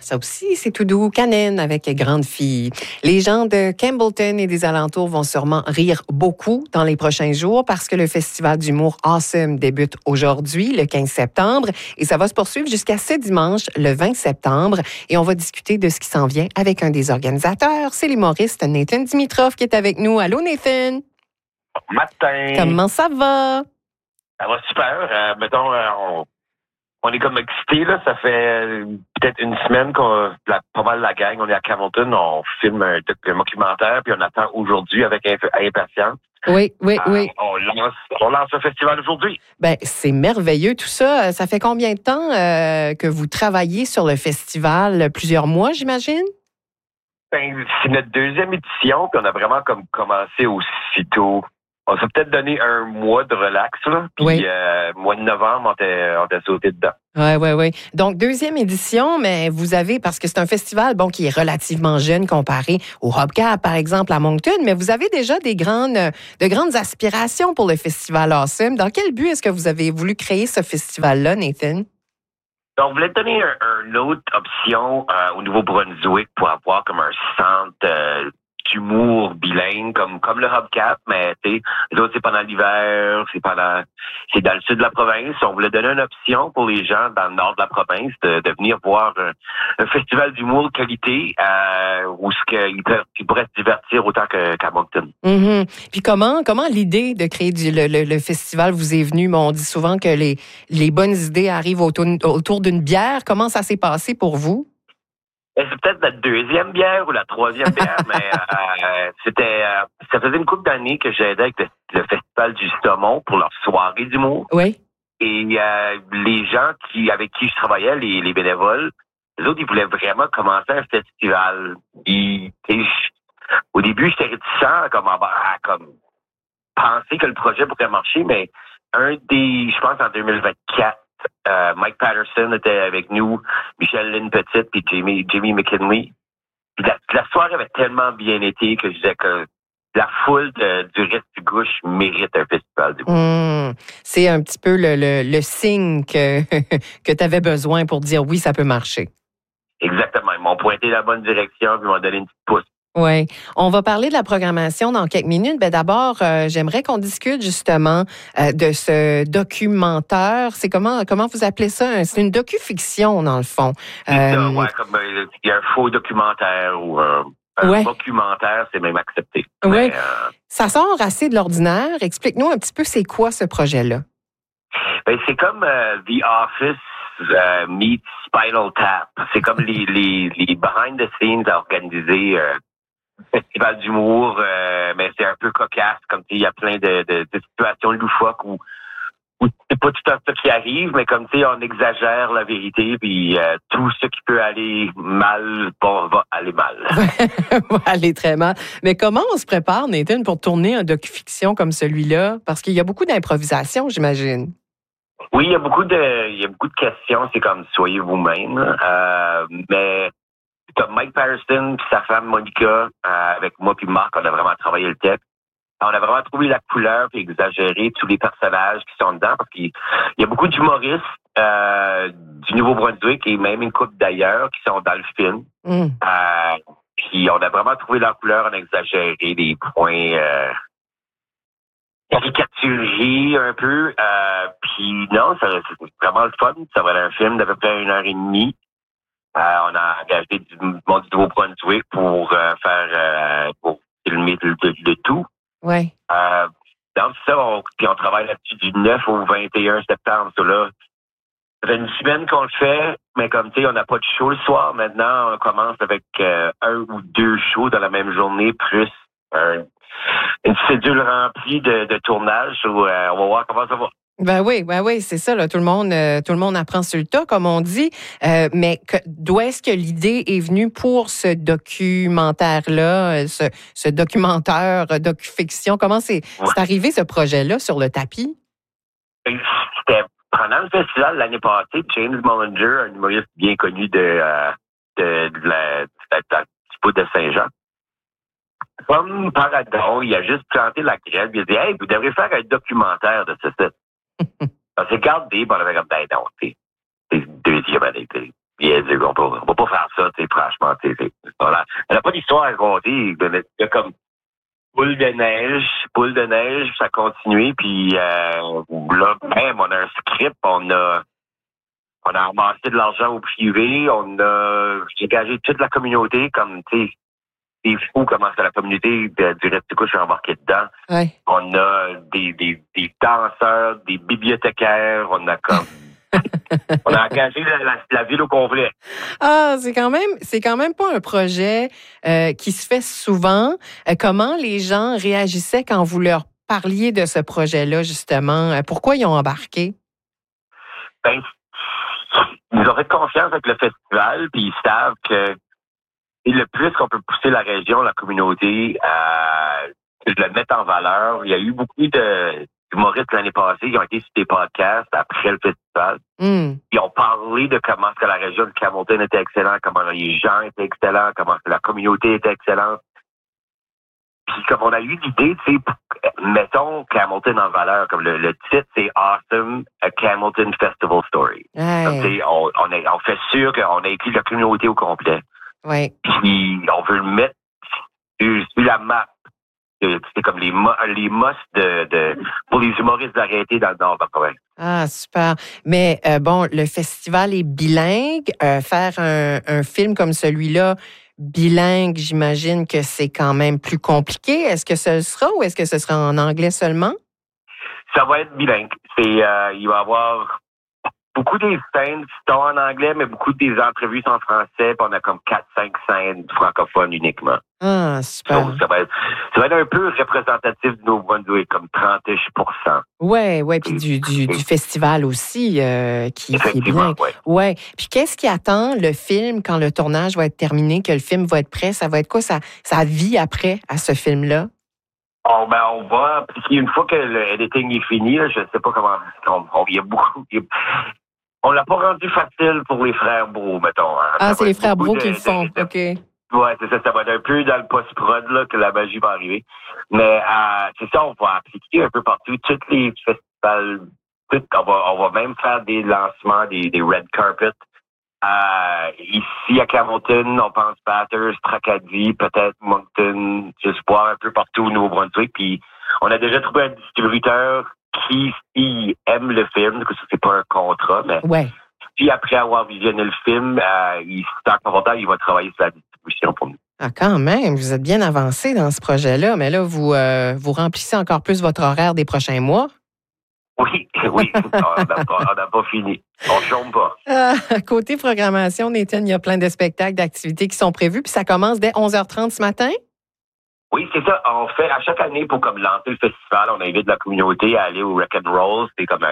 Ça aussi, c'est tout doux. Canine avec Grande Fille. Les gens de Campbellton et des alentours vont sûrement rire beaucoup dans les prochains jours parce que le festival d'humour Awesome débute aujourd'hui, le 15 septembre, et ça va se poursuivre jusqu'à ce dimanche, le 20 septembre. Et on va discuter de ce qui s'en vient avec un des organisateurs. C'est l'humoriste Nathan Dimitrov qui est avec nous. Allô, Nathan? Matin. Comment ça va? Ça va super. On est comme excités, là. Ça fait peut-être une semaine pas mal la gang, on est à Campbellton, on filme un documentaire, puis on attend aujourd'hui avec impatience. Oui. On lance le festival aujourd'hui. Ben, c'est merveilleux tout ça. Ça fait combien de temps que vous travaillez sur le festival? Plusieurs mois, j'imagine? Ben, c'est notre deuxième édition, puis on a vraiment comme commencé aussitôt. On s'est peut-être donné un mois de relax, là. Puis, mois de novembre, on était sauté dedans. Oui. Donc, deuxième édition, mais vous avez, parce que c'est un festival, qui est relativement jeune comparé au Hubcap, par exemple, à Moncton, mais vous avez déjà de grandes aspirations pour le festival Awesome. Dans quel but est-ce que vous avez voulu créer ce festival-là, Nathan? Donc, on voulait donner une autre option au Nouveau-Brunswick pour avoir comme un centre d'humour bilingue, comme le Hubcap, mais tu sais, les autres, c'est pendant l'hiver, c'est dans le sud de la province. On voulait donner une option pour les gens dans le nord de la province de venir voir un festival d'humour de qualité où ils pourraient se divertir autant qu'à Moncton. Mm-hmm. Puis comment l'idée de créer le festival vous est venue? On dit souvent que les bonnes idées arrivent autour d'une bière. Comment ça s'est passé pour vous? C'est peut-être la deuxième bière ou la troisième bière, mais ça faisait une couple d'années que j'aidais avec le Festival du Saumon pour leur soirée d'humour. Oui. Et les gens avec qui je travaillais, les bénévoles, les autres, ils voulaient vraiment commencer un festival. Au début, j'étais réticent à penser que le projet pourrait marcher, mais je pense en 2024, Mike Patterson était avec nous, Michel Lynn Petite puis Jamie McKinley. Puis la soirée avait tellement bien été que je disais que la foule du reste du gauche mérite un festival d'humour. C'est un petit peu le signe que tu avais besoin pour dire oui, ça peut marcher. Exactement. Ils m'ont pointé la bonne direction puis ils m'ont donné une petite pouce. Oui. On va parler de la programmation dans quelques minutes. Mais d'abord, j'aimerais qu'on discute justement de ce documentaire. C'est comment vous appelez ça? C'est une docu-fiction, dans le fond. C'est ça, comme il y a un faux documentaire ou un documentaire, c'est même accepté. Oui. Ça sort assez de l'ordinaire. Explique-nous un petit peu c'est quoi ce projet-là. Ben, c'est comme The Office meets Spinal Tap. C'est comme les behind the scenes à organiser festival d'humour, mais c'est un peu cocasse, comme il y a plein de situations loufoques où c'est pas tout à fait ce qui arrive, mais comme on exagère la vérité, puis tout ce qui peut aller mal va aller mal. Va aller très mal. Mais comment on se prépare, Nathan, pour tourner un docu-fiction comme celui-là? Parce qu'il y a beaucoup d'improvisation, j'imagine. Oui, il y a beaucoup de questions. C'est comme soyez vous-même, mais comme Mike Patterson et sa femme Monica, avec moi puis Marc, on a vraiment travaillé le texte. On a vraiment trouvé la couleur et exagéré tous les personnages qui sont dedans parce qu'il y a beaucoup d'humoristes du Nouveau-Brunswick et même une couple d'ailleurs qui sont dans le film. Puis on a vraiment trouvé la couleur, on a exagéré les points caricaturés un peu. Puis non, c'est vraiment le fun. Ça va être un film d'à peu près 1h30. On a engagé du monde du Nouveau-Brunswick pour filmer le tout. Oui. Dans ça, on travaille là-dessus du 9 au 21 septembre. Ça fait une semaine qu'on le fait, mais comme tu sais, on n'a pas de show le soir. Maintenant, on commence avec 1 ou 2 shows dans la même journée, plus une cédule remplie de tournage. On va voir comment ça va. Ben oui, c'est ça. Là, tout le monde apprend sur le tas, comme on dit. Mais d'où est-ce que l'idée est venue pour ce documentaire-là, ce documentaire, docu-fiction? Comment c'est arrivé ce projet-là sur le tapis? C'était pendant le festival l'année passée. James Mullinger, un humoriste bien connu du bout de Saint-Jean. Comme par hasard, il a juste planté la graine. Il a dit, hey, vous devriez faire un documentaire de ce site. On s'est gardé, on avait comme, ben non, c'est deuxième année. On va pas faire franchement. Voilà. Elle n'a pas d'histoire à raconter. Il y a comme boule de neige, ça continue. Puis là, même, on a un script, on a amassé de l'argent au privé, on a engagé toute la communauté, comme, tu sais, c'est fou comment c'est la communauté du Resticouche je suis embarqué dedans. Ouais. On a des danseurs, des bibliothécaires, on a engagé la ville au complet. Ah, c'est quand même pas un projet qui se fait souvent. Comment les gens réagissaient quand vous leur parliez de ce projet-là, justement? Pourquoi ils ont embarqué? Ben, ils ont fait confiance avec le festival, puis ils savent que le plus qu'on peut pousser la région, la communauté, de le mettre en valeur. Il y a eu beaucoup d'humoristes l'année passée qui ont été sur des podcasts après le festival. Ils ont parlé de comment est-ce que la région de Camelton était excellente, comment les gens étaient excellents, comment est-ce que la communauté était excellente. Puis comme on a eu l'idée, tu sais, mettons Camelton en valeur, comme le titre, c'est Awesome, a Camelton Festival Story. Hey. Comme, tu sais, on fait sûr qu'on a écrit la communauté au complet. Ouais. Puis on veut le mettre sur la map. C'est comme les must pour les humoristes d'arrêter dans le Nord Vancouver. Ah, super. Mais bon, le festival est bilingue. Faire un film comme celui-là, bilingue, j'imagine que c'est quand même plus compliqué. Est-ce que ce sera ou est-ce que ce sera en anglais seulement? Ça va être bilingue. Il va y avoir beaucoup des scènes sont en anglais, mais beaucoup des entrevues sont en français. Puis on a comme 4-5 scènes francophones uniquement. Ah, super. Donc, ça va être un peu représentatif de Nouveau-Brunswick, comme 30%. Ouais, puis du festival aussi, qui est bien. Ouais. Puis qu'est-ce qui attend le film quand le tournage va être terminé, que le film va être prêt? Ça va être quoi sa vie après à ce film-là? On va appliquer une fois que le editing est fini, là, je ne sais pas comment. Il y a beaucoup. On l'a pas rendu facile pour les frères Bro, mettons. Hein. Ah, c'est les frères Bro qui le font, OK. Ouais, c'est ça. Ça va être un peu dans le post-prod là, que la magie va arriver. Mais c'est ça, on va appliquer un peu partout. Tous les festivals, on va même faire des lancements, des red carpets. Ici à Camelton, on pense Bathurst, Tracadie, peut-être Moncton, juste voir un peu partout au Nouveau-Brunswick. Puis on a déjà trouvé un distributeur qui aime le film, que c'est pas un contrat, mais puis après avoir visionné le film, il se sent confortable, il va travailler sur la distribution pour nous. Ah, quand même, vous êtes bien avancé dans ce projet-là, mais là, vous remplissez encore plus votre horaire des prochains mois? Oui, on n'a pas fini. On ne chôme pas. Côté programmation, Nathan, il y a plein de spectacles, d'activités qui sont prévus, puis ça commence dès 11h30 ce matin? Oui, c'est ça. On fait à chaque année pour comme lancer le festival, on invite la communauté à aller au Rock and Roll. C'est comme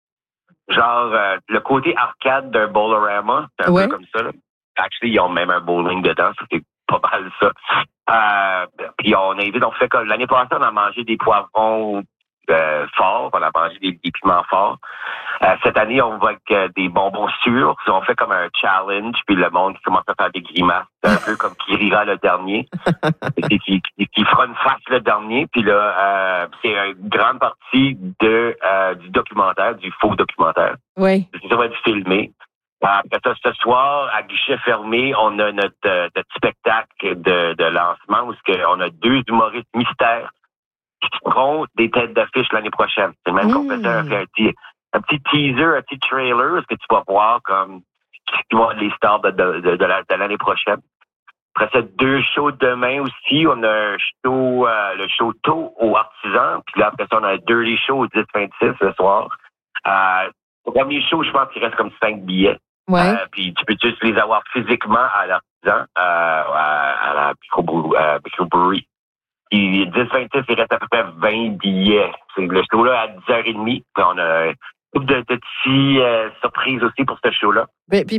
le côté arcade d'un Bowlerama, c'est un peu comme ça. Là. Actually, ils ont même un bowling dedans, ça c'est pas mal ça. Puis on fait comme l'année passée, on a mangé des poivrons forts, on a mangé des piments forts. Cette année, on va avec des bonbons sûrs. On fait comme un challenge, puis le monde commence à faire des grimaces. C'est un peu comme qui rira le dernier. qui fera une face le dernier. Puis là, c'est une grande partie du documentaire, du faux documentaire. Oui. Ça va être filmé. Après ça, ce soir, à guichet fermé, on a notre spectacle de lancement où on a 2 humoristes mystères qui feront des têtes d'affiche l'année prochaine. C'est le même qu'on fait un petit teaser, un petit trailer, ce que tu vas voir comme qui vont être les stars de l'année prochaine. Après ça, 2 shows demain aussi. On a un show, le show tôt au Artisan. Puis là, après ça, on a un Dirty Show au 10-26 ce soir. Au premier show, je pense qu'il reste comme 5 billets. Ouais. Puis tu peux juste les avoir physiquement à l'Artisan, à la microbrewery. Puis 10-26, il reste à peu près 20 billets. C'est le show-là à 10h30. Puis on a couple de petits surprises aussi pour ce show-là. Puis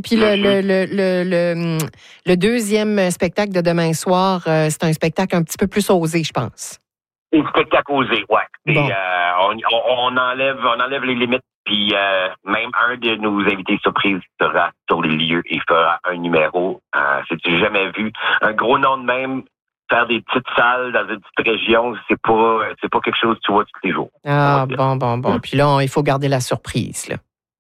le deuxième spectacle de demain soir, c'est un spectacle un petit peu plus osé, je pense. Un spectacle osé, ouais. Bon. Et, on enlève les limites. Puis même un de nos invités surprises sera sur les lieux et fera un numéro. C'est jamais vu. Un gros nom de même. Faire des petites salles dans une petite région, c'est pas quelque chose que tu vois tous les jours. Ah, bon. Puis là, il faut garder la surprise, là.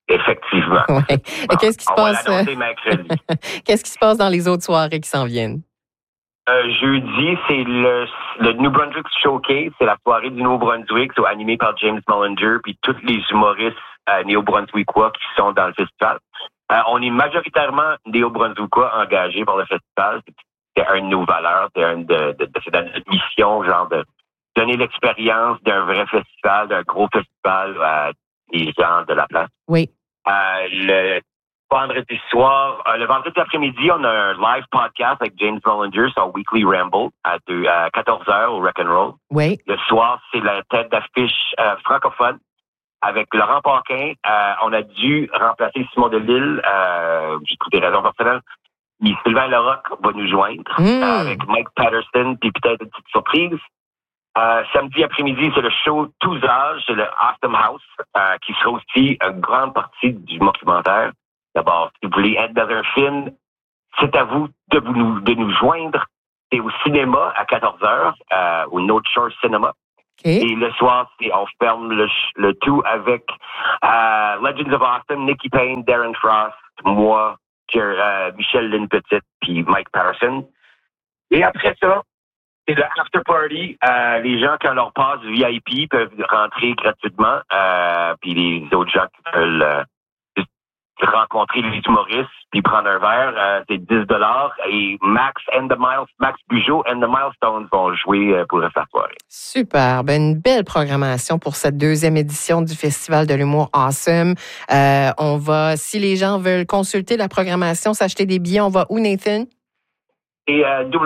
Effectivement. Ouais. Et Bon, qu'est-ce qui se on passe? va l'annoncer mercredi. Qu'est-ce qui se passe dans les autres soirées qui s'en viennent? Jeudi, c'est le New Brunswick Showcase. C'est la soirée du Nouveau-Brunswick, animée par James Mullinger, puis tous les humoristes néo-brunswickois qui sont dans le festival. On est majoritairement néo-brunswickois engagés par le festival. C'est une de nos valeurs, c'est dans notre mission, genre de donner l'expérience d'un vrai festival, d'un gros festival à des gens de la place. Oui. Le vendredi soir, le vendredi après-midi, on a un live podcast avec James Mullinger, son Weekly Ramble, à 14h au Rock'n'Roll. Oui. Le soir, c'est la tête d'affiche francophone avec Laurent Paquin. On a dû remplacer Simon Delille, pour des raisons personnelles. Mais Sylvain Larocque va nous joindre avec Mike Patterson, puis peut-être une petite surprise. Samedi après-midi, c'est le show Tous âges, c'est le Awesome House, qui sera aussi une grande partie du documentaire. D'abord, si vous voulez être dans un film, c'est à vous de nous joindre. C'est au cinéma à 14h, au North Shore Cinema. Okay. Et le soir, on ferme le tout avec Legends of Awesome, Nikki Payne, Darren Frost, moi, Michel Lynn Petite, puis Mike Patterson. Et après ça, c'est le after party. Les gens, quand leur passe VIP, peuvent rentrer gratuitement. Puis les autres gens qui veulent rencontrer les humoristes puis prendre un verre, c'est 10 $. Et Max Bugeaud and the Milestones vont jouer pour la soirée. Super. Ben, une belle programmation pour cette deuxième édition du Festival de l'humour Awesome. On va, si les gens veulent consulter la programmation, s'acheter des billets, on va où, Nathan? Et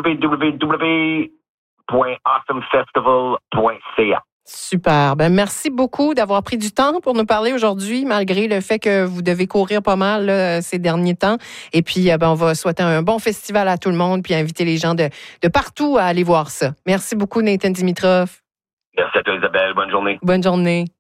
www.awesomefestival.ca. Super. Ben, merci beaucoup d'avoir pris du temps pour nous parler aujourd'hui, malgré le fait que vous devez courir pas mal là, ces derniers temps. Et puis, on va souhaiter un bon festival à tout le monde, puis inviter les gens de partout à aller voir ça. Merci beaucoup, Nathan Dimitrov. Merci à toi, Isabelle. Bonne journée. Bonne journée.